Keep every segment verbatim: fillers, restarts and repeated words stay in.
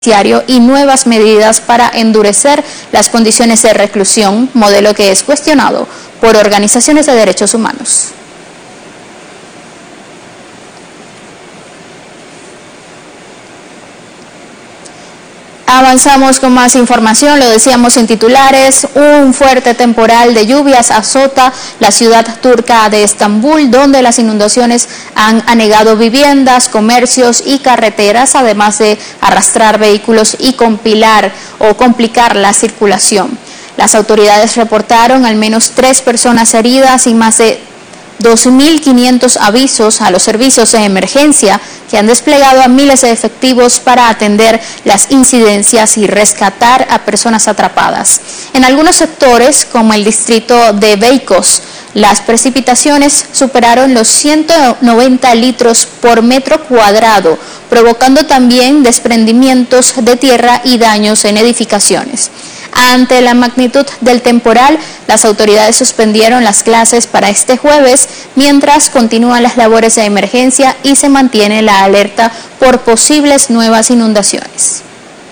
y nuevas medidas para endurecer las condiciones de reclusión, modelo que es cuestionado por organizaciones de derechos humanos. Avanzamos con más información, lo decíamos en titulares, un fuerte temporal de lluvias azota la ciudad turca de Estambul, donde las inundaciones han anegado viviendas, comercios y carreteras, además de arrastrar vehículos y compilar o complicar la circulación. Las autoridades reportaron al menos tres personas heridas y más de dos mil quinientos avisos a los servicios de emergencia que han desplegado a miles de efectivos para atender las incidencias y rescatar a personas atrapadas. En algunos sectores, como el distrito de Beykoz, las precipitaciones superaron los ciento noventa litros por metro cuadrado, provocando también desprendimientos de tierra y daños en edificaciones. Ante la magnitud del temporal, las autoridades suspendieron las clases para este jueves, mientras continúan las labores de emergencia y se mantiene la alerta por posibles nuevas inundaciones.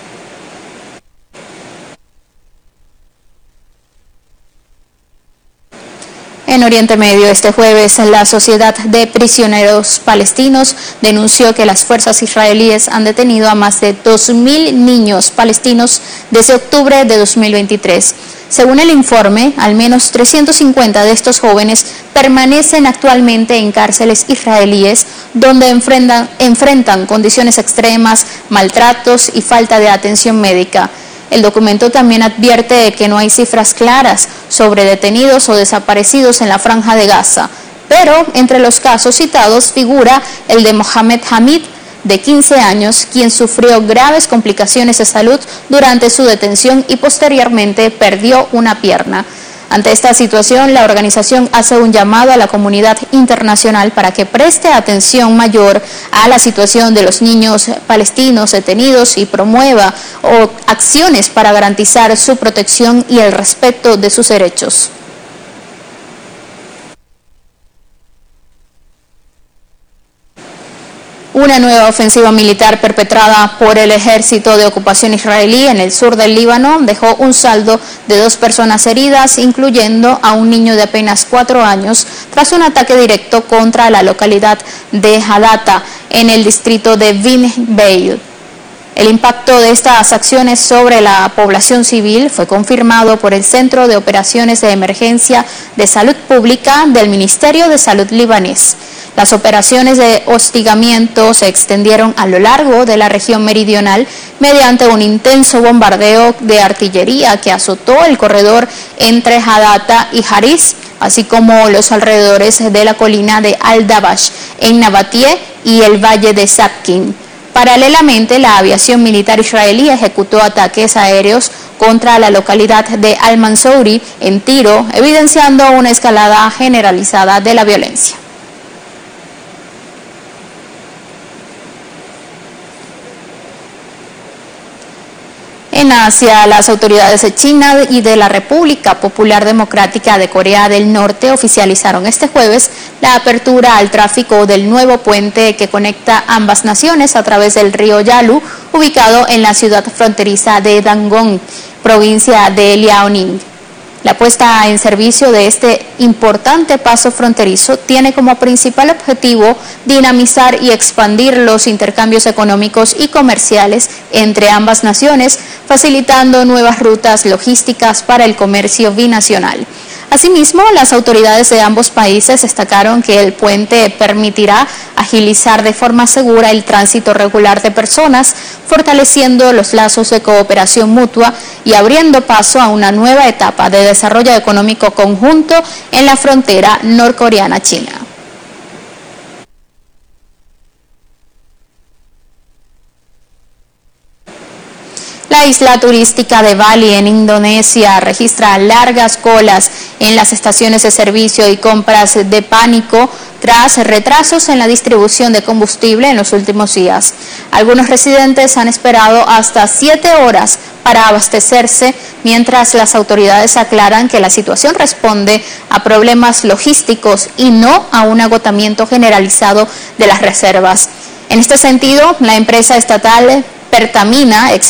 En Oriente Medio, este jueves, la Sociedad de Prisioneros Palestinos denunció que las fuerzas israelíes han detenido a más de dos mil niños palestinos desde octubre de dos mil veintitrés. Según el informe, al menos trescientos cincuenta de estos jóvenes permanecen actualmente en cárceles israelíes, donde enfrentan, enfrentan condiciones extremas, maltratos y falta de atención médica. El documento también advierte que no hay cifras claras sobre detenidos o desaparecidos en la Franja de Gaza, pero entre los casos citados figura el de Mohamed Hamid, de quince años, quien sufrió graves complicaciones de salud durante su detención y posteriormente perdió una pierna. Ante esta situación, la organización hace un llamado a la comunidad internacional para que preste atención mayor a la situación de los niños palestinos detenidos y promueva o acciones para garantizar su protección y el respeto de sus derechos. Una nueva ofensiva militar perpetrada por el ejército de ocupación israelí en el sur del Líbano dejó un saldo de dos personas heridas, incluyendo a un niño de apenas cuatro años, tras un ataque directo contra la localidad de Hadata, en el distrito de Bin Beil. El impacto de estas acciones sobre la población civil fue confirmado por el Centro de Operaciones de Emergencia de Salud Pública del Ministerio de Salud libanés. Las operaciones de hostigamiento se extendieron a lo largo de la región meridional mediante un intenso bombardeo de artillería que azotó el corredor entre Hadata y Haris, así como los alrededores de la colina de Al-Dabash en Nabatie y el valle de Sabkin. Paralelamente, la aviación militar israelí ejecutó ataques aéreos contra la localidad de Al-Mansouri en Tiro, evidenciando una escalada generalizada de la violencia. En Asia, las autoridades de China y de la República Popular Democrática de Corea del Norte oficializaron este jueves la apertura al tráfico del nuevo puente que conecta ambas naciones a través del río Yalu, ubicado en la ciudad fronteriza de Dangong, provincia de Liaoning. La puesta en servicio de este importante paso fronterizo tiene como principal objetivo dinamizar y expandir los intercambios económicos y comerciales entre ambas naciones, facilitando nuevas rutas logísticas para el comercio binacional. Asimismo, las autoridades de ambos países destacaron que el puente permitirá agilizar de forma segura el tránsito regular de personas, fortaleciendo los lazos de cooperación mutua y abriendo paso a una nueva etapa de desarrollo económico conjunto en la frontera norcoreana-china. La isla turística de Bali en Indonesia registra largas colas en las estaciones de servicio y compras de pánico tras retrasos en la distribución de combustible en los últimos días. Algunos residentes han esperado hasta siete horas para abastecerse, mientras las autoridades aclaran que la situación responde a problemas logísticos y no a un agotamiento generalizado de las reservas. En este sentido, la empresa estatal Pertamina